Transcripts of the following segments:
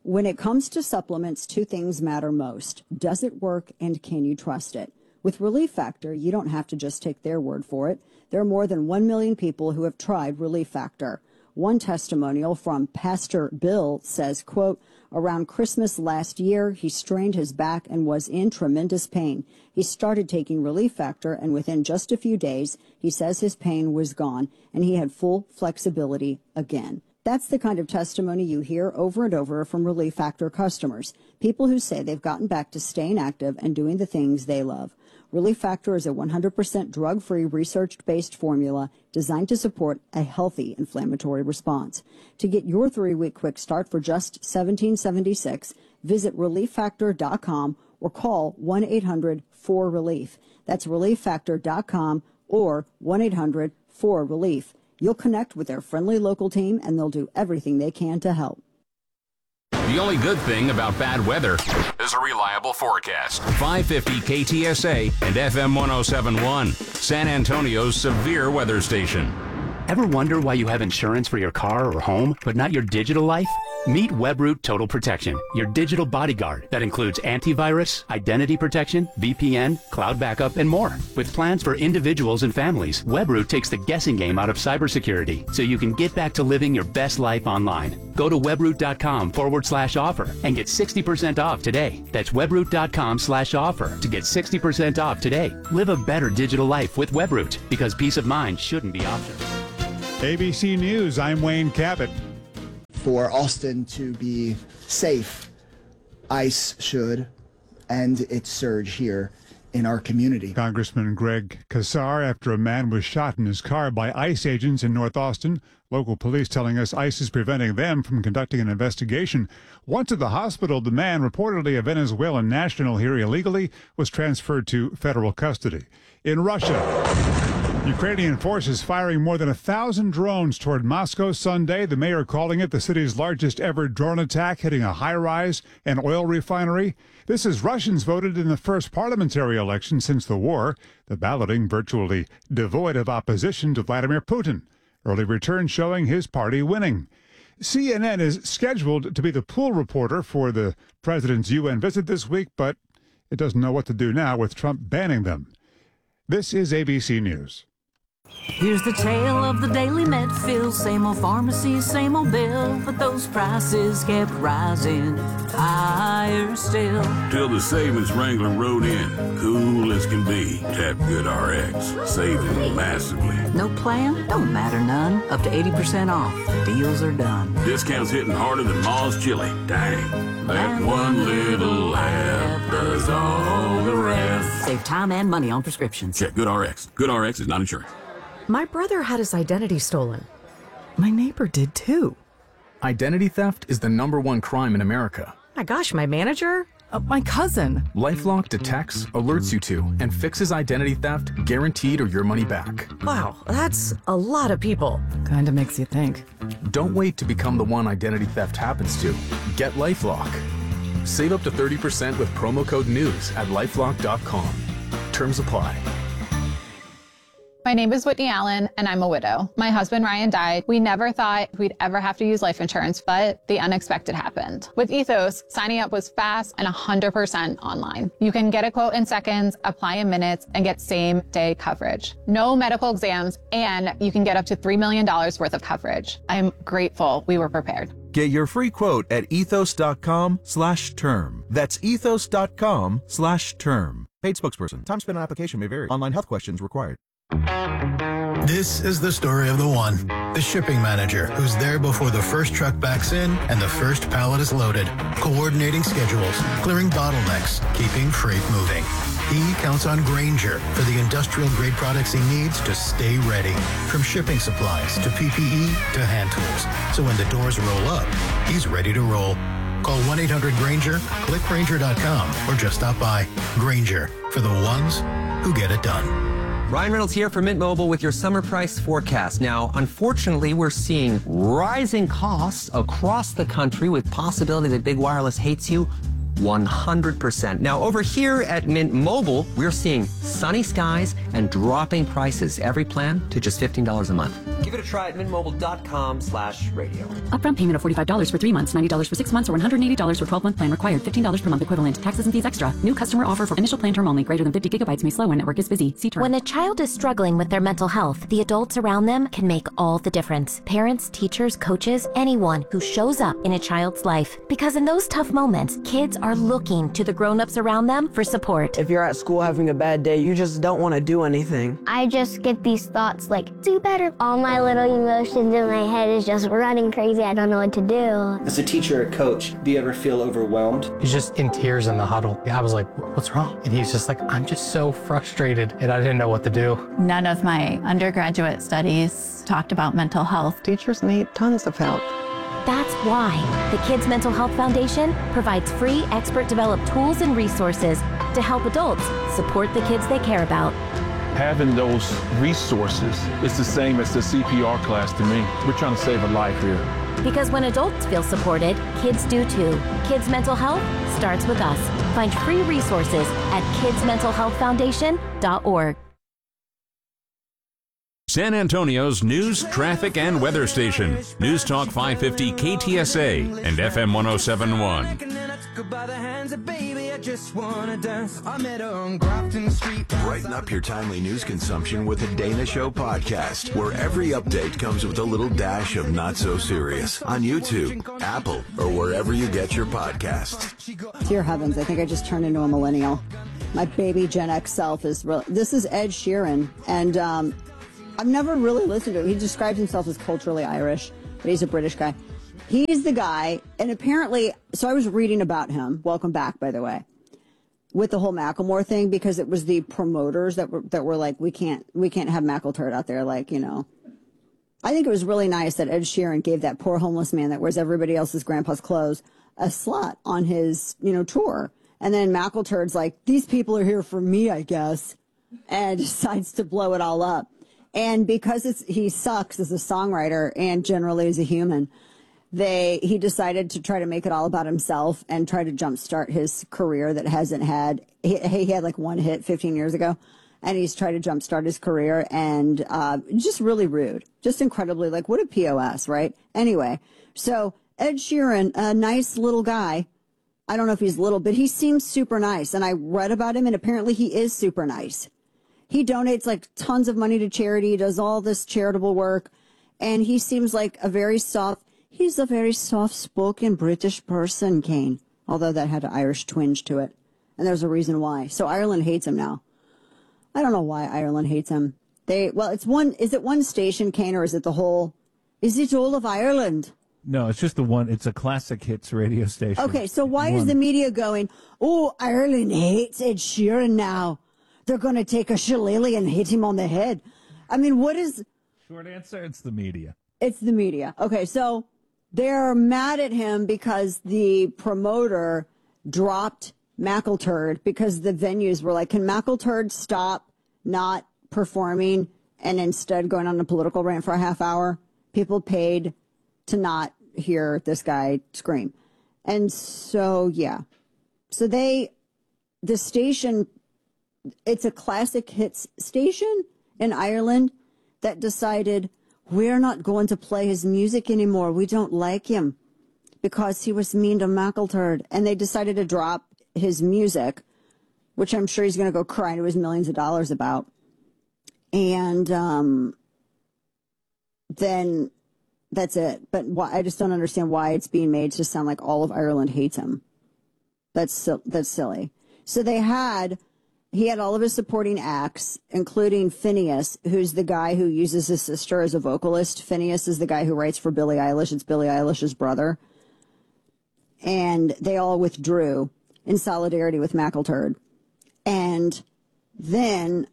When it comes to supplements, two things matter most. Does it work and can you trust it? With Relief Factor, you don't have to just take their word for it. There are more than 1 million people who have tried Relief Factor. One testimonial from Pastor Bill says, quote, around Christmas last year, he strained his back and was in tremendous pain. He started taking Relief Factor, and within just a few days, he says his pain was gone and he had full flexibility again. That's the kind of testimony you hear over and over from Relief Factor customers, people who say they've gotten back to staying active and doing the things they love. Relief Factor is a 100% drug-free, research-based formula designed to support a healthy inflammatory response. To get your 3-week quick start for just $17.76, visit ReliefFactor.com or call 1-800-4RELIEF. That's ReliefFactor.com or 1-800-4RELIEF. You'll connect with their friendly local team, and they'll do everything they can to help. The only good thing about bad weather is a reliable forecast. 550 KTSA and FM 1071, San Antonio's severe weather station. Ever wonder why you have insurance for your car or home, but not your digital life? Meet WebRoot Total Protection, your digital bodyguard that includes antivirus, identity protection, VPN, cloud backup, and more. With plans for individuals and families, WebRoot takes the guessing game out of cybersecurity so you can get back to living your best life online. Go to webroot.com/offer and get 60% off today. That's webroot.com/offer to get 60% off today. Live a better digital life with WebRoot, because peace of mind shouldn't be optional. ABC News, I'm Wayne Cabot. For Austin to be safe, ICE should end its surge here in our community. Congressman Greg Casar, after a man was shot in his car by ICE agents in North Austin. Local police telling us ICE is preventing them from conducting an investigation. Once at the hospital, the man, reportedly a Venezuelan national here illegally, was transferred to federal custody. In Russia, Ukrainian forces firing more than 1,000 drones toward Moscow Sunday. The mayor calling it the city's largest ever drone attack, hitting a high-rise and oil refinery. This as Russians voted in the first parliamentary election since the war, the balloting virtually devoid of opposition to Vladimir Putin. Early returns showing his party winning. CNN is scheduled to be the pool reporter for the president's UN visit this week, but it doesn't know what to do now with Trump banning them. This is ABC News. Here's the tale of the Daily Medfield. Same old pharmacy, same old bill, but those prices kept rising higher still. Till the savings Wrangler rode in, cool as can be. Tap GoodRx, saving massively. No plan? Don't matter none. Up to 80% off. Deals are done. Discounts hitting harder than Ma's chili. Dang, that one little app does all the rest. Save time and money on prescriptions. Check GoodRx. GoodRx is not insurance. My brother had his identity stolen. My neighbor did too. Identity theft is the #1 crime in America. My gosh, my manager? My cousin. LifeLock detects, alerts you to, and fixes identity theft, guaranteed or your money back. Wow, that's a lot of people. Kinda makes you think. Don't wait to become the one identity theft happens to. Get LifeLock. Save up to 30% with promo code NEWS at LifeLock.com. Terms apply. My name is Whitney Allen, and I'm a widow. My husband, Ryan, died. We never thought we'd ever have to use life insurance, but the unexpected happened. With Ethos, signing up was fast and 100% online. You can get a quote in seconds, apply in minutes, and get same-day coverage. No medical exams, and you can get up to $3 million worth of coverage. I'm grateful we were prepared. Get your free quote at ethos.com/term. That's ethos.com/term. Paid spokesperson. Time spent on application may vary. Online health questions required. This is the story of the one, the shipping manager, who's there before the first truck backs in and the first pallet is loaded, coordinating schedules, clearing bottlenecks, keeping freight moving. He counts on Grainger for the industrial-grade products he needs to stay ready, from shipping supplies to PPE to hand tools. So when the doors roll up, he's ready to roll. Call 1-800-GRAINGER, click Grainger.com, or just stop by. Grainger, for the ones who get it done. Ryan Reynolds here for Mint Mobile with your summer price forecast. Now, unfortunately, we're seeing rising costs across the country with possibility that big wireless hates you 100%. Now, over here at Mint Mobile, we're seeing sunny skies and dropping prices. Every plan to just $15 a month. Give it a try at mintmobile.com/radio. Upfront payment of $45 for 3 months, $90 for 6 months, or $180 for 12-month plan required. $15 per month equivalent. Taxes and fees extra. New customer offer for initial plan term only. Greater than 50 gigabytes may slow when network is busy. See term. When a child is struggling with their mental health, the adults around them can make all the difference. Parents, teachers, coaches, anyone who shows up in a child's life. Because in those tough moments, kids are looking to the grown-ups around them for support. If you're at school having a bad day, you just don't want to do anything. I just get these thoughts like, do better. All my little emotions in my head is just running crazy. I don't know what to do. As a teacher or coach, do you ever feel overwhelmed? He's just in tears in the huddle. I was like, what's wrong? And he's just like, I'm just so frustrated, and I didn't know what to do. None of my undergraduate studies talked about mental health. Teachers need tons of help. That's why the Kids Mental Health Foundation provides free expert-developed tools and resources to help adults support the kids they care about. Having those resources is the same as the CPR class to me. We're trying to save a life here. Because when adults feel supported, kids do too. Kids Mental Health starts with us. Find free resources at kidsmentalhealthfoundation.org. San Antonio's news, traffic, and weather station. News Talk 550 KTSA and FM 1071. Brighten up your timely news consumption with the Dana Show podcast, where every update comes with a little dash of not so serious on YouTube, Apple, or wherever you get your podcasts. Dear heavens, I think I just turned into a millennial. My baby Gen X self is really. This is Ed Sheeran, and I've never really listened to him. He describes himself as culturally Irish, but he's a British guy. He's the guy, and apparently, so I was reading about him. Welcome back, by the way, with the whole Macklemore thing, because it was the promoters that were like, we can't have Mackleturd out there, like, you know. I think it was really nice that Ed Sheeran gave that poor homeless man that wears everybody else's grandpa's clothes a slot on his, tour. And then Mackleturd's like, these people are here for me, I guess, and decides to blow it all up. And because he sucks as a songwriter and generally as a human, he decided to try to make it all about himself and try to jumpstart his career that hasn't had. He had like one hit 15 years ago, and he's tried to jumpstart his career, and just really rude, just incredibly, like, what a POS, right? Anyway, so Ed Sheeran, a nice little guy. I don't know if he's little, but he seems super nice, and I read about him, and apparently he is super nice. He donates like tons of money to charity, does all this charitable work, and he seems like he's a very soft-spoken British person, Kane, although that had an Irish twinge to it, and there's a reason why. So Ireland hates him now. I don't know why Ireland hates him. Is it one station, Kane, or is it all of Ireland? No, it's just the one. It's a classic hits radio station. Okay, so why is the media going, oh, Ireland hates Ed Sheeran now? They're going to take a shillelagh and hit him on the head. I mean, what is... Short answer, it's the media. It's the media. Okay, so they're mad at him because the promoter dropped Mackleturd because the venues were like, can Mackleturd stop not performing and instead going on a political rant for a half hour? People paid to not hear this guy scream. And so, yeah. So the station... It's a classic hits station in Ireland that decided we're not going to play his music anymore. We don't like him because he was mean to Mackleturd. And they decided to drop his music, which I'm sure he's going to go cry into his millions of dollars about. And then that's it. But I just don't understand why it's being made to sound like all of Ireland hates him. That's silly. So he had all of his supporting acts, including Phineas, who's the guy who uses his sister as a vocalist. Phineas is the guy who writes for Billie Eilish. It's Billie Eilish's brother. And they all withdrew in solidarity with Mackleturd. And then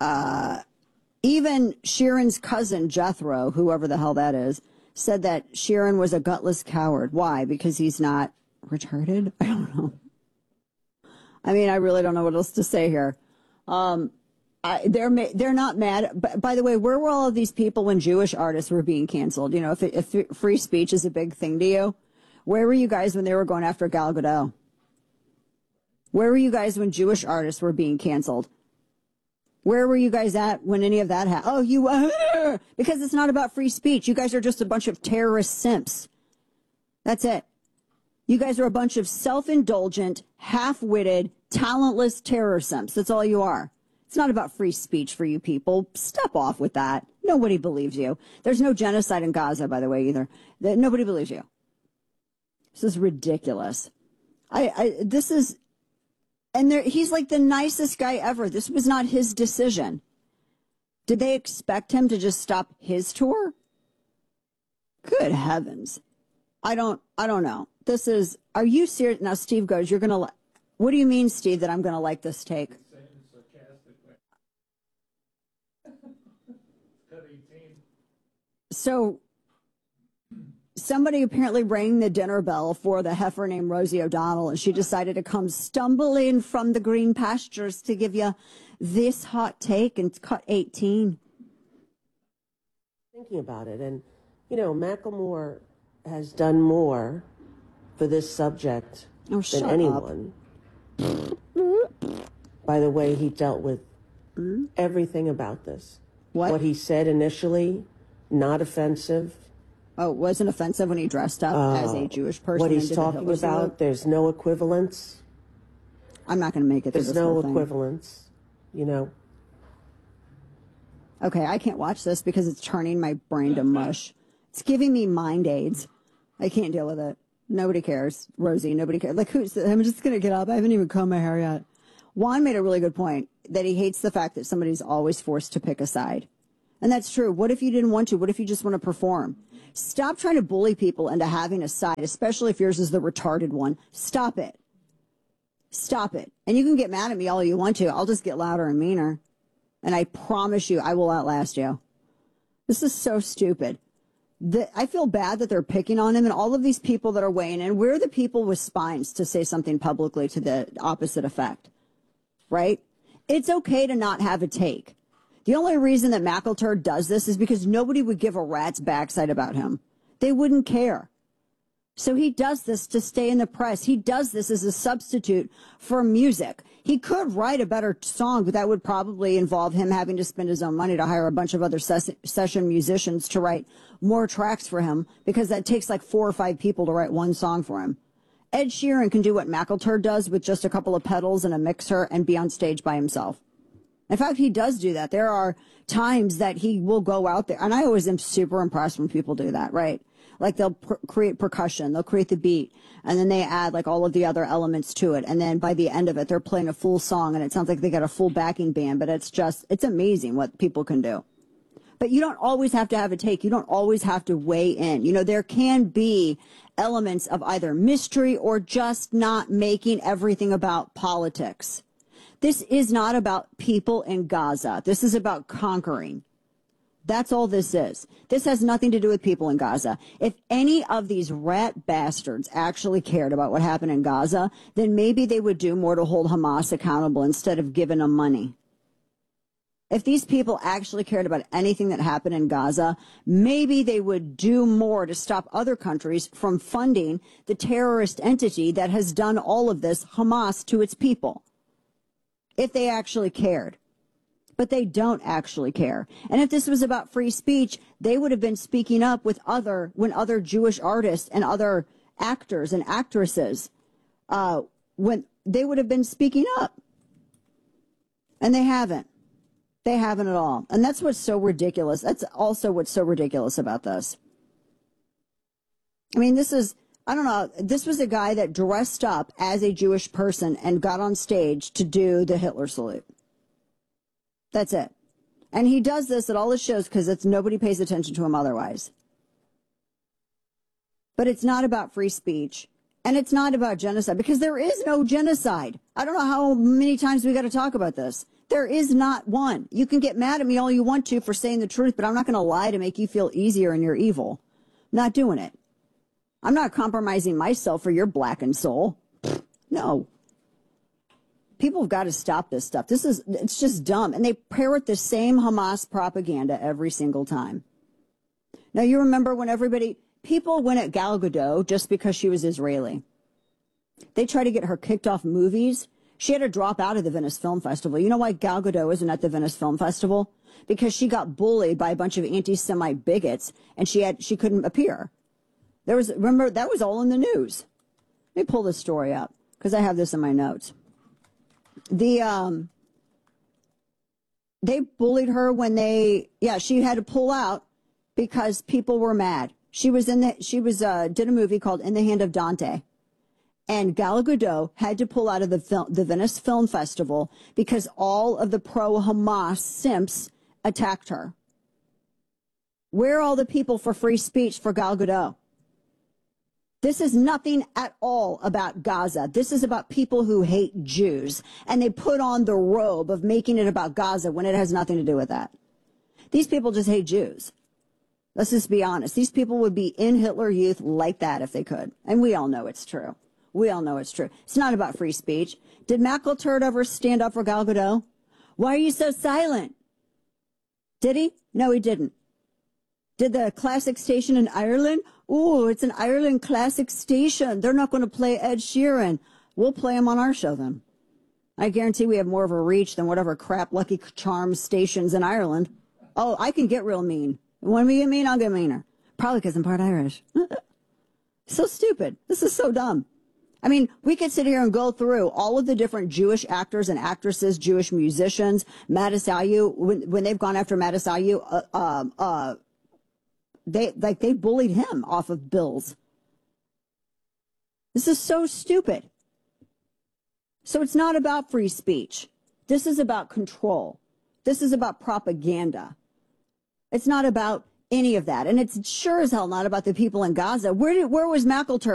even Sheeran's cousin, Jethro, whoever the hell that is, said that Sheeran was a gutless coward. Why? Because he's not retarded? I don't know. I mean, I really don't know what else to say here. They're not mad. By the way, where were all of these people when Jewish artists were being canceled? You know, if free speech is a big thing to you, where were you guys when they were going after Gal Gadot? Where were you guys when Jewish artists were being canceled? Where were you guys at when any of that happened? Oh, because it's not about free speech. You guys are just a bunch of terrorist simps. That's it. You guys are a bunch of self-indulgent, half-witted, talentless terror simps. That's all you are. It's not about free speech for you people. Step off with that. Nobody believes you. There's no genocide in Gaza, by the way, either. Nobody believes you. This is ridiculous. He's like the nicest guy ever. This was not his decision. Did they expect him to just stop his tour? Good heavens. I don't know. Are you serious? Now, Steve goes, what do you mean, Steve, that I'm going to like this take? So somebody apparently rang the dinner bell for the heifer named Rosie O'Donnell, and she decided to come stumbling from the green pastures to give you this hot take and cut 18. Thinking about it, and, Macklemore has done more for this subject than anyone. By the way, he dealt with everything about this. What he said initially, not offensive. Oh, it wasn't offensive when he dressed up as a Jewish person. What he's talking about, there's no equivalence. I'm not going to make it through this whole thing. There's no equivalence, Okay, I can't watch this because it's turning my brain to mush. It's giving me mind aids. I can't deal with it. Nobody cares. Rosie, nobody cares. Like, I'm just going to get up. I haven't even combed my hair yet. Juan made a really good point that he hates the fact that somebody's always forced to pick a side. And that's true. What if you didn't want to? What if you just want to perform? Stop trying to bully people into having a side, especially if yours is the retarded one. Stop it. Stop it. And you can get mad at me all you want to. I'll just get louder and meaner. And I promise you, I will outlast you. This is so stupid. I feel bad that they're picking on him, and all of these people that are weighing in, we're the people with spines to say something publicly to the opposite effect, right? It's okay to not have a take. The only reason that McIlturd does this is because nobody would give a rat's backside about him. They wouldn't care. So he does this to stay in the press. He does this as a substitute for music. He could write a better song, but that would probably involve him having to spend his own money to hire a bunch of other session musicians to write more tracks for him, because that takes like 4 or 5 people to write one song for him. Ed Sheeran can do what McIlturd does with just a couple of pedals and a mixer and be on stage by himself. In fact, he does do that. There are times that he will go out there, and I always am super impressed when people do that, right? Like they'll create percussion, they'll create the beat, and then they add like all of the other elements to it. And then by the end of it, they're playing a full song, and it sounds like they got a full backing band, but it's amazing what people can do. But you don't always have to have a take. You don't always have to weigh in. There can be elements of either mystery or just not making everything about politics. This is not about people in Gaza. This is about conquering. That's all this is. This has nothing to do with people in Gaza. If any of these rat bastards actually cared about what happened in Gaza, then maybe they would do more to hold Hamas accountable instead of giving them money. If these people actually cared about anything that happened in Gaza, maybe they would do more to stop other countries from funding the terrorist entity that has done all of this, Hamas, to its people. If they actually cared. But they don't actually care. And if this was about free speech, they would have been speaking up with when other Jewish artists and other actors and actresses, when they would have been speaking up. And they haven't. They haven't at all. And that's what's so ridiculous. That's also what's so ridiculous about this. I mean, this was a guy that dressed up as a Jewish person and got on stage to do the Hitler salute. That's it. And he does this at all his shows because nobody pays attention to him otherwise. But it's not about free speech. And it's not about genocide, because there is no genocide. I don't know how many times we got to talk about this. There is not one. You can get mad at me all you want to for saying the truth, but I'm not going to lie to make you feel easier in your evil. I'm not doing it. I'm not compromising myself for your blackened soul. No. People have got to stop this stuff. It's just dumb. And they parrot the same Hamas propaganda every single time. Now, you remember when people went at Gal Gadot just because she was Israeli. They tried to get her kicked off movies She had to drop out of the Venice Film Festival. You know why Gal Gadot isn't at the Venice Film Festival? Because she got bullied by a bunch of anti-Semite bigots, and she couldn't appear. Remember, that was all in the news. Let me pull this story up, because I have this in my notes. They bullied her when she had to pull out because people were mad. She did a movie called In the Hand of Dante. And Gal Gadot had to pull out of the Venice Film Festival because all of the pro-Hamas simps attacked her. Where are all the people for free speech for Gal Gadot? This is nothing at all about Gaza. This is about people who hate Jews. And they put on the robe of making it about Gaza when it has nothing to do with that. These people just hate Jews. Let's just be honest. These people would be in Hitler Youth like that if they could. And we all know it's true. We all know it's true. It's not about free speech. Did McIlturd ever stand up for Gal Gadot? Why are you so silent? Did he? No, he didn't. Did the classic station in Ireland? Oh, it's an Ireland classic station. They're not going to play Ed Sheeran. We'll play him on our show then. I guarantee we have more of a reach than whatever crap Lucky Charms stations in Ireland. Oh, I can get real mean. When we get mean, I'll get meaner. Probably because I'm part Irish. So stupid. This is so dumb. I mean, we could sit here and go through all of the different Jewish actors and actresses, Jewish musicians. Matasayu, when they've gone after Matasayu, they bullied him off of bills. This is so stupid. So it's not about free speech. This is about control. This is about propaganda. It's not about any of that. And it's sure as hell not about the people in Gaza. Where was McIlturd?